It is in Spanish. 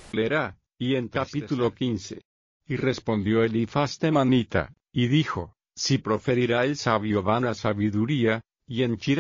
leerá, y en capítulo 15. Y respondió Elifaz temanita, y dijo, si proferirá el sabio vana sabiduría, y henchirá